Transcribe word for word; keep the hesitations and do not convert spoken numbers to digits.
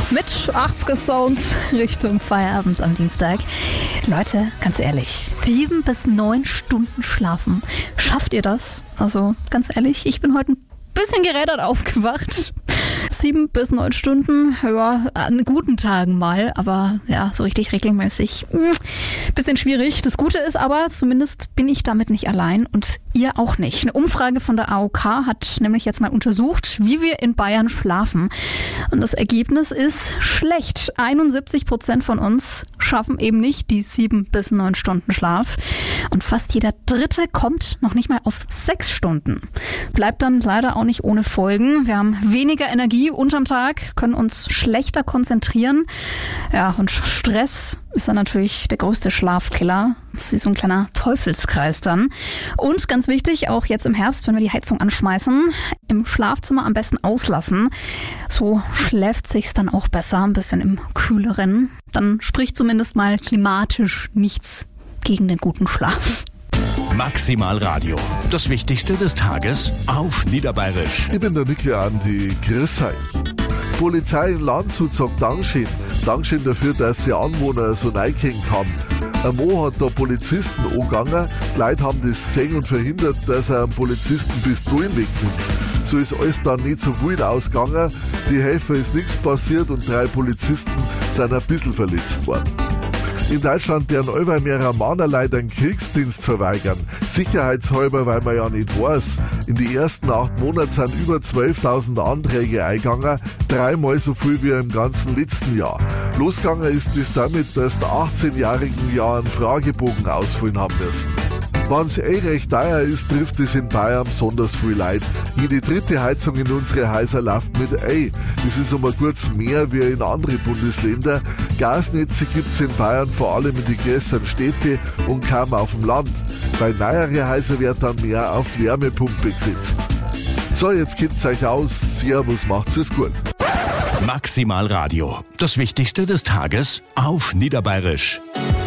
mit achtziger-Sounds Richtung Feierabend am Dienstag. Leute, ganz ehrlich, sieben bis neun Stunden schlafen. Schafft ihr das? Also ganz ehrlich, ich bin heute ein bisschen gerädert aufgewacht. Sieben bis neun Stunden, ja, an guten Tagen mal, aber ja, so richtig regelmäßig, mh, bisschen schwierig. Das Gute ist aber, zumindest bin ich damit nicht allein und ihr auch nicht. Eine Umfrage von der A O K hat nämlich jetzt mal untersucht, wie wir in Bayern schlafen. Und das Ergebnis ist schlecht. einundsiebzig Prozent von uns schaffen eben nicht die sieben bis neun Stunden Schlaf. Und fast jeder Dritte kommt noch nicht mal auf sechs Stunden. Bleibt dann leider auch nicht ohne Folgen. Wir haben weniger Energie unterm Tag, können uns schlechter konzentrieren. Ja, und Stress ist dann natürlich der größte Schlafkiller. Das ist wie so ein kleiner Teufelskreis dann. Und ganz wichtig, auch jetzt im Herbst, wenn wir die Heizung anschmeißen, im Schlafzimmer am besten auslassen. So schläft sich's dann auch besser, ein bisschen im Kühleren. Dann spricht zumindest mal klimatisch nichts gegen den guten Schlaf. Maximal Radio. Das Wichtigste des Tages auf Niederbayerisch. Ich bin der Niki Andi. Grüß euch. Polizei in Landshut sagt Dankeschön. Dankeschön dafür, dass sie Anwohner so reingehängt haben. Ein Mann hat da Polizisten angegangen. Die Leute haben das gesehen und verhindert, dass er einem Polizisten Pistolen wegnimmt. So ist alles dann nicht so wild ausgegangen. Die Helfer ist nichts passiert und drei Polizisten sind ein bisschen verletzt worden. In Deutschland werden allweil mehrere Männer leider den Kriegsdienst verweigern. Sicherheitshalber, weil man ja nicht weiß. In die ersten acht Monaten sind über zwölftausend Anträge eingegangen, dreimal so viel wie im ganzen letzten Jahr. Losgegangen ist es damit, dass die achtzehnjährigen ja einen Fragebogen ausfüllen haben müssen. Wenn es eh recht teuer ist, trifft es in Bayern besonders viel Leid. Jede dritte Heizung in unsere Häuser läuft mit E. Das ist um ein gutes mehr wie in anderen Bundesländern. Gasnetze gibt es in Bayern vor allem in die größeren Städte und kaum auf dem Land. Bei neueren Häusern wird dann mehr auf die Wärmepumpe gesetzt. So, jetzt kennt's euch aus. Servus, macht's es gut. Maximal Radio. Das Wichtigste des Tages auf Niederbayerisch.